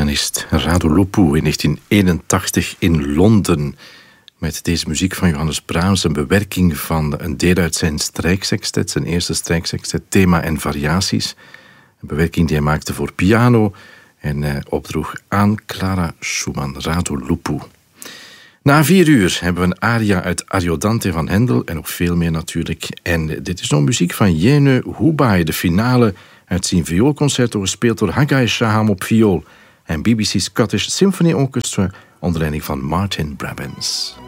pianist Radu Lupu in 1981 in Londen. Met deze muziek van Johannes Brahms, een bewerking van een deel uit zijn strijksextet, zijn eerste strijksextet, thema en variaties. Een bewerking die hij maakte voor piano en opdroeg aan Clara Schumann, Radu Lupu. Na 4 uur hebben we een aria uit Ariodante van Hendel en nog veel meer natuurlijk. En dit is nog muziek van Jene Hubay, de finale uit zijn vioolconcerto, gespeeld door Haggai Shaham op viool en BBC Scottish Symphony Orchestra onder leiding van Martin Brabants.